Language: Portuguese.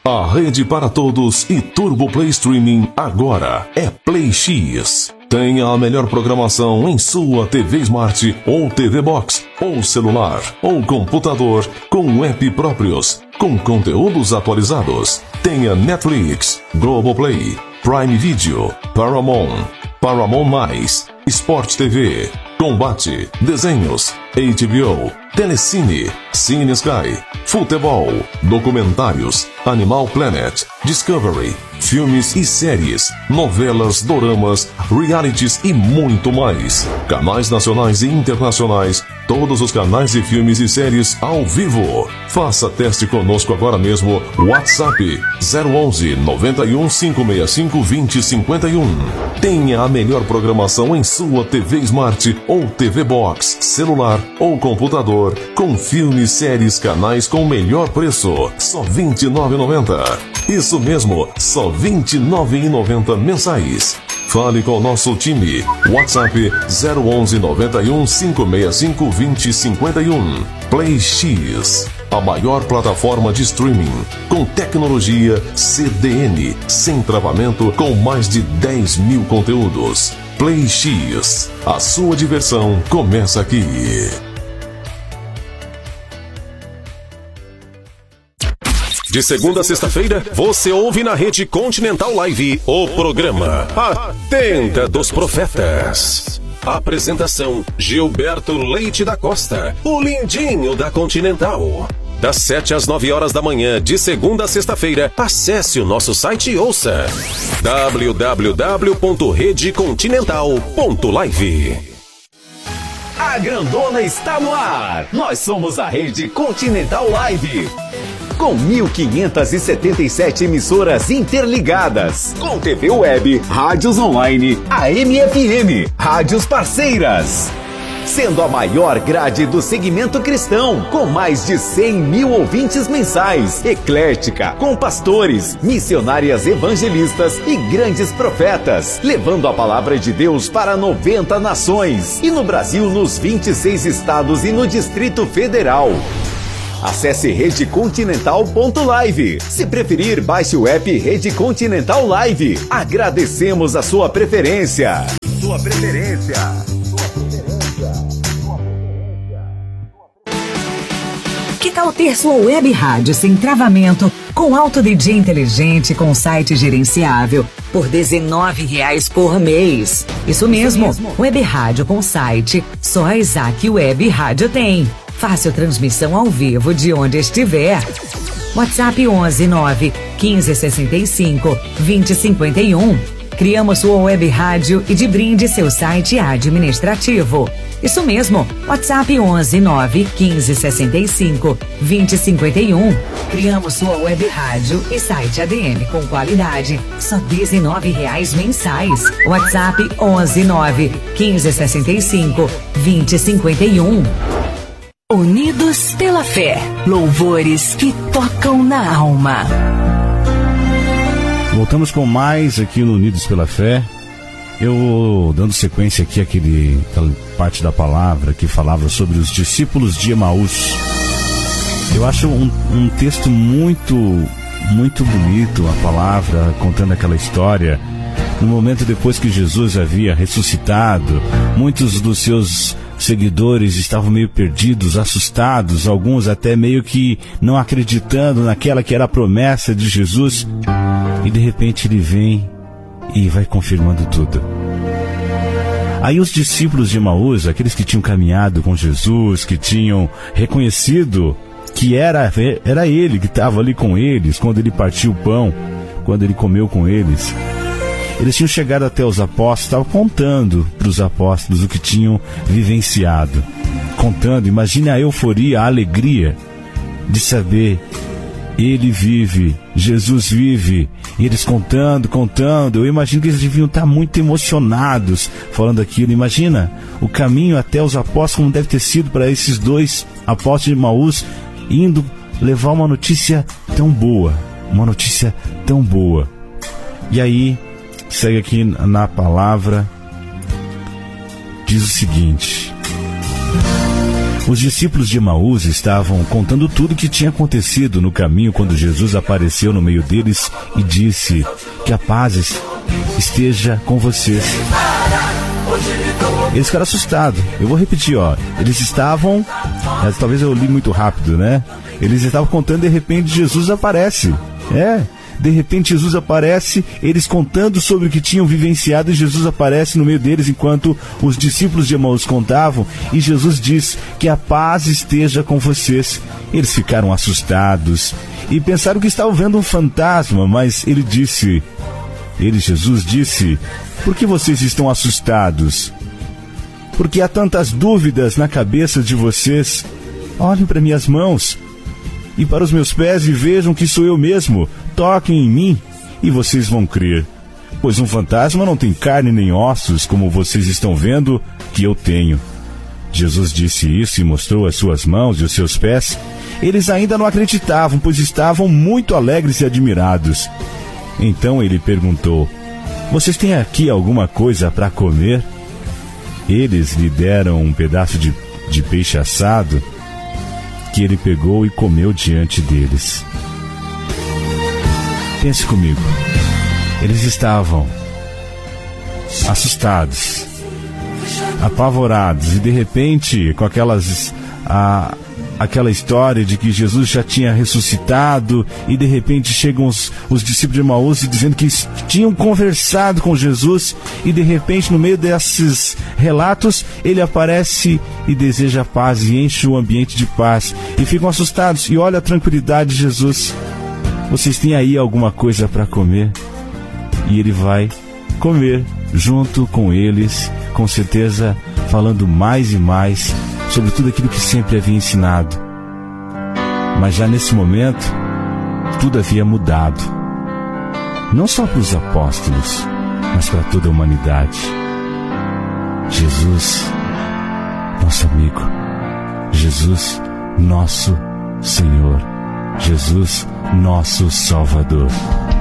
A rede para todos e Turbo Play Streaming agora é Play X. Tenha a melhor programação em sua TV Smart ou TV Box, ou celular, ou computador, com app próprios, com conteúdos atualizados. Tenha Netflix, Globoplay, Prime Video, Paramount, Paramount+, Sport TV, Combate, Desenhos, HBO, Telecine, Cine Sky, Futebol, Documentários, Animal Planet, Discovery, filmes e séries, novelas, doramas, realities e muito mais. Canais nacionais e internacionais, todos os canais de filmes e séries ao vivo. Faça teste conosco agora mesmo. WhatsApp 011 91 565 2051. Tenha a melhor programação em sua TV Smart ou TV Box, celular ou computador, com filmes, séries, canais com o melhor preço. Só R$ 29,90. Isso mesmo, só R$ 29,90 mensais. Fale com o nosso time. WhatsApp 011 91 565 2051. Play X, a maior plataforma de streaming com tecnologia CDN, sem travamento, com mais de 10 mil conteúdos. Play X, a sua diversão começa aqui. De segunda a sexta-feira, você ouve na Rede Continental Live o programa A Tenda dos Profetas. Apresentação: Gilberto Leite da Costa, o lindinho da Continental. Das 7 às 9 horas da manhã, de segunda a sexta-feira, acesse o nosso site e ouça www.redecontinental.live. A grandona está no ar. Nós somos a Rede Continental Live. Com 1.577 emissoras interligadas, com TV web, rádios online, AM e FM, rádios parceiras. Sendo a maior grade do segmento cristão, com mais de 100 mil ouvintes mensais, eclética, com pastores, missionárias evangelistas e grandes profetas, levando a palavra de Deus para 90 nações, e no Brasil nos 26 estados e no Distrito Federal. Acesse redecontinental.live. Se preferir, baixe o app Rede Continental Live. Agradecemos a sua preferência. Que tal ter sua web rádio sem travamento, com alto DJ inteligente, com site gerenciável, por R$19 por mês? Isso mesmo, web rádio com site, só a Isaac Web Rádio tem. Fácil transmissão ao vivo de onde estiver. WhatsApp 11 9 15 65 20 51. Criamos sua web rádio e de brinde seu site administrativo. Isso mesmo, WhatsApp 11 9 15 65 20 51. Criamos sua web rádio e site ADM com qualidade, só R$19 mensais. WhatsApp 11 9 15 65 20 51. Unidos pela fé, louvores que tocam na alma. Voltamos com mais aqui no Unidos pela Fé. Eu dando sequência aqui aquela parte da palavra que falava sobre os discípulos de Emaús. Eu acho um texto muito bonito, a palavra contando aquela história. No momento depois que Jesus havia ressuscitado, muitos dos seus seguidores estavam meio perdidos, assustados, alguns até meio que não acreditando naquela que era a promessa de Jesus. E de repente ele vem e vai confirmando tudo. Aí os discípulos de Emaús, aqueles que tinham caminhado com Jesus, que tinham reconhecido que era ele que estava ali com eles, quando ele partiu o pão, quando ele comeu com eles, eles tinham chegado até os apóstolos, estavam contando para os apóstolos o que tinham vivenciado. Contando, imagine a euforia, a alegria de saber: ele vive, Jesus vive. E eles contando, eu imagino que eles deviam estar muito emocionados falando aquilo. Imagina o caminho até os apóstolos, como deve ter sido para esses dois apóstolos de Emaús, indo levar uma notícia tão boa. E aí, segue aqui na palavra, diz o seguinte: Os discípulos de Emaús estavam contando tudo o que tinha acontecido no caminho quando Jesus apareceu no meio deles e disse: que a paz esteja com vocês. Eles ficaram assustados. Eu vou repetir, eles estavam, talvez eu li muito rápido, né? Eles estavam contando, de repente Jesus aparece. De repente Jesus aparece, eles contando sobre o que tinham vivenciado, e Jesus aparece no meio deles enquanto os discípulos de Emaús contavam, e Jesus diz: que a paz esteja com vocês. Eles ficaram assustados e pensaram que estavam vendo um fantasma, mas Jesus disse: por que vocês estão assustados? Porque há tantas dúvidas na cabeça de vocês. Olhem para minhas mãos e para os meus pés e vejam que sou eu mesmo. Toquem em mim e vocês vão crer. Pois um fantasma não tem carne nem ossos, como vocês estão vendo que eu tenho. Jesus disse isso e mostrou as suas mãos e os seus pés. Eles ainda não acreditavam, pois estavam muito alegres e admirados. Então ele perguntou: vocês têm aqui alguma coisa para comer? Eles lhe deram um pedaço de peixe assado, que ele pegou e comeu diante deles. Pense comigo. Eles estavam assustados, apavorados, e de repente, com aquela história de que Jesus já tinha ressuscitado, e de repente chegam os discípulos de Emaús dizendo que tinham conversado com Jesus, e de repente, no meio desses relatos, ele aparece e deseja paz e enche o ambiente de paz, e ficam assustados. E olha a tranquilidade de Jesus: vocês têm aí alguma coisa para comer? E ele vai comer junto com eles, com certeza falando mais e mais sobre tudo aquilo que sempre havia ensinado. Mas já nesse momento, tudo havia mudado. Não só para os apóstolos, mas para toda a humanidade. Jesus, nosso amigo. Jesus, nosso Senhor. Jesus, nosso Salvador.